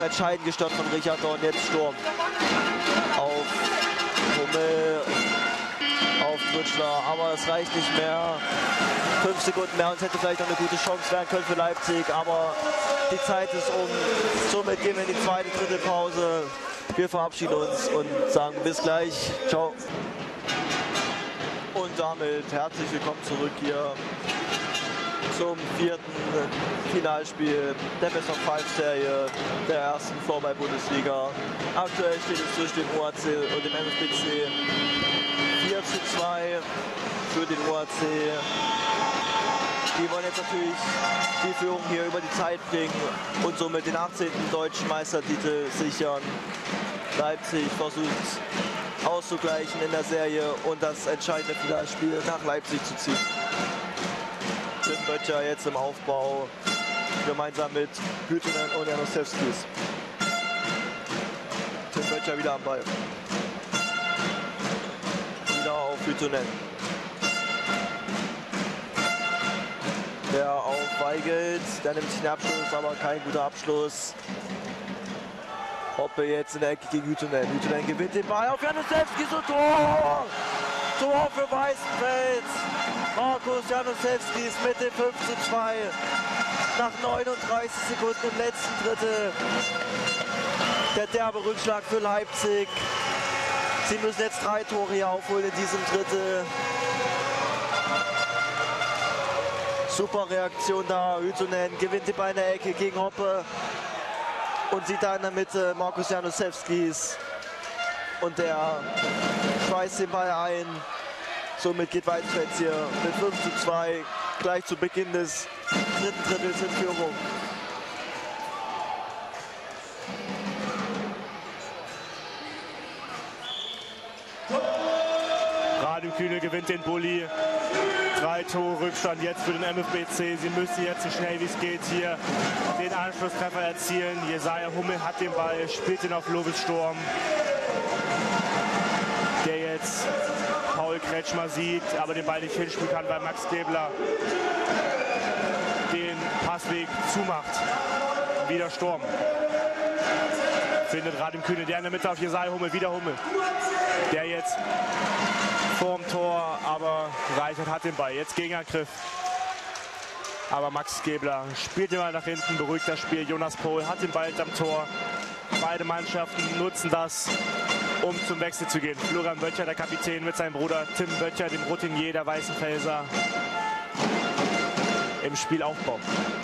Entscheidend gestört von Richard und jetzt Sturm. Auf Hummel, auf Trütschler, aber es reicht nicht mehr. 5 Sekunden mehr und es hätte vielleicht noch eine gute Chance werden können für Leipzig, aber die Zeit ist um. Somit gehen wir in die zweite Drittelpause. Wir verabschieden uns und sagen bis gleich. Ciao. Und damit herzlich willkommen zurück hier zum 4. Finalspiel der Best-of-5-Serie der ersten Floorball-Bundesliga. Aktuell steht es zwischen dem OAC und dem MFBC 4:2 für den OAC. Die wollen jetzt natürlich die Führung hier über die Zeit bringen und somit den 18. deutschen Meistertitel sichern. Leipzig versucht auszugleichen in der Serie und das entscheidende Finalspiel nach Leipzig zu ziehen. Tim Böttcher jetzt im Aufbau, gemeinsam mit Hüttunen und Janusewskis. Tim Böttcher wieder am Ball. Wieder auf Hüttunen. Der auf Weigelt, der nimmt sich den Abschluss, aber kein guter Abschluss. Hoppe jetzt in der Ecke gegen Hüttunen. Hüttunen gewinnt den Ball auf Janusewskis und Tor! Tor für Weißenfels. Markus Janusewskis mit dem 5:2 nach 39 Sekunden im letzten Drittel. Der derbe Rückschlag für Leipzig. Sie müssen jetzt 3 Tore hier aufholen in diesem Drittel. Super Reaktion da. Hüttunen gewinnt die Ball in der Ecke gegen Hoppe. Und sieht da in der Mitte Markus Janusewskis. Und der schweißt den Ball ein. Somit geht Weißenfels hier mit 5:2 gleich zu Beginn des 3. Drittels in Führung. Radim Kühne gewinnt den Bulli. 3 Tore Rückstand jetzt für den MFBC. Sie müssen jetzt so schnell wie es geht hier den Anschlusstreffer erzielen. Jesaja Hummel hat den Ball, spielt ihn auf Lovis Sturm, der jetzt Paul Kretschmer sieht, aber den Ball nicht hinspielen kann, weil Max Gebler den Passweg zumacht. Wieder Sturm. Findet Radim Kühne, der in der Mitte auf Jesaja Hummel, wieder Hummel. Der jetzt vorm Tor, aber Reichert hat den Ball. Jetzt Gegenangriff. Aber Max Gebler spielt den Ball nach hinten, beruhigt das Spiel. Jonas Pohl hat den Ball am Tor. Beide Mannschaften nutzen das, um zum Wechsel zu gehen. Florian Böttcher, der Kapitän, mit seinem Bruder Tim Böttcher, dem Routinier der Weißenfelser, im Spielaufbau.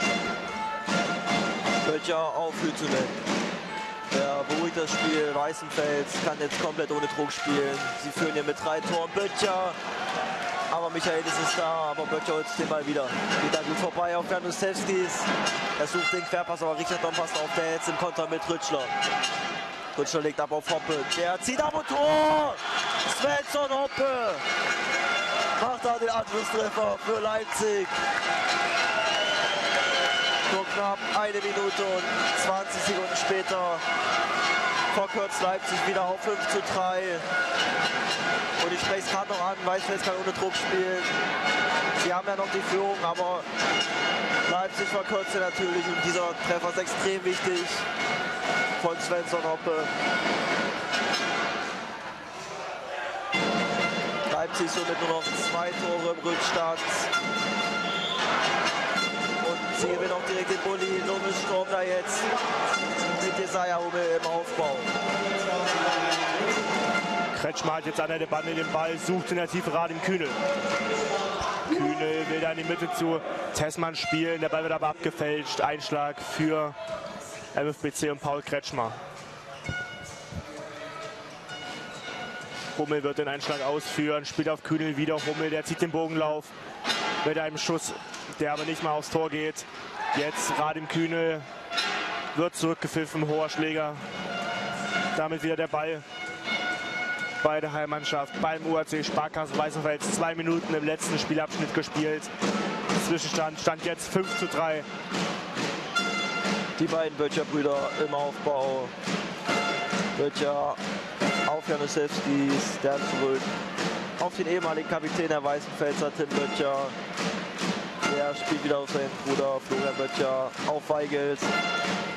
Böttcher auf Hüttunen. Der beruhigt das Spiel. Weißenfels kann jetzt komplett ohne Druck spielen. Sie führen hier mit 3 Toren. Böttcher. Aber Michaelis ist da, aber Böttcher holt den Ball wieder. Geht da gut vorbei auf Janusewskis. Er sucht den Querpass, aber Richard passt auf, der jetzt im Konter mit Trütschler. Trütschler legt ab auf Hoppe. Der zieht ab und Tor! Svensson Hoppe macht da den Anschlusstreffer für Leipzig. Nur knapp 1 Minute und 20 Sekunden später verkürzt Leipzig wieder auf 5:3. Und ich spreche es gerade noch an, Weißenfels kann ohne Druck spielen. Sie haben ja noch die Führung, aber Leipzig verkürzt natürlich und dieser Treffer ist extrem wichtig von Svensson Hoppe. Leipzig somit nur noch 2 Tore im Rückstand. Und sie gewinnen auch direkt den Bulli. Lovis Sturm da jetzt mit Jesaja Hummel im Aufbau. Kretschmer hat jetzt an der Bande den Ball, sucht in der Tiefe Radim Kühne. Kühne will da in die Mitte zu Tessmann spielen, der Ball wird aber abgefälscht. Einschlag für MFBC und Paul Kretschmer. Hummel wird den Einschlag ausführen, spielt auf Kühne, wieder Hummel, der zieht den Bogenlauf mit einem Schuss, der aber nicht mal aufs Tor geht. Jetzt Radim Kühne wird zurückgepfiffen, hoher Schläger. Damit wieder der Ball bei der Heimmannschaft beim UAC Sparkasse Weißenfels. 2 Minuten im letzten Spielabschnitt gespielt. Zwischenstand stand jetzt 5:3. Die beiden Böttcher-Brüder im Aufbau. Böttcher auf Janusewskis, der zurück auf den ehemaligen Kapitän der Weißenfelser, Tim Böttcher. Der spielt wieder auf seinen Bruder Florian Böttcher auf Weigelt.